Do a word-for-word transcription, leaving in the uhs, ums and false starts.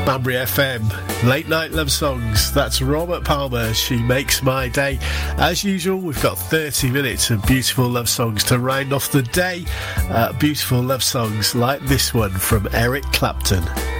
Banbury F M, late night love songs. That's Robert Palmer, She Makes My Day. As usual, we've got thirty minutes of beautiful love songs to round off the day. Uh, beautiful love songs like this one from Eric Clapton.